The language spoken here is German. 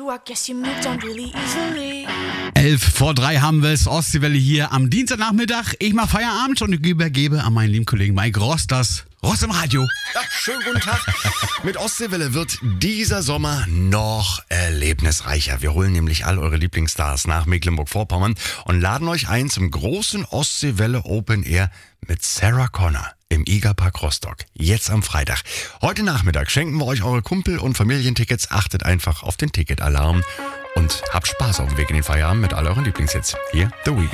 I guess you moved on really easily. 11:03 haben wir es, Ostseewelle hier am Dienstagnachmittag. Ich mache Feierabend und übergebe an meinen lieben Kollegen Mike Ross das Ross im Radio. Ja, schönen guten Tag. Mit Ostseewelle wird dieser Sommer noch erlebnisreicher. Wir holen nämlich all eure Lieblingsstars nach Mecklenburg-Vorpommern und laden euch ein zum großen Ostseewelle Open Air mit Sarah Connor im Igerpark Rostock. Jetzt am Freitag. Heute Nachmittag schenken wir euch eure Kumpel- und Familientickets. Achtet einfach auf den Ticketalarm und habt Spaß auf dem Weg in den Feierabend mit all euren Lieblingshits. Hier The Weeknd.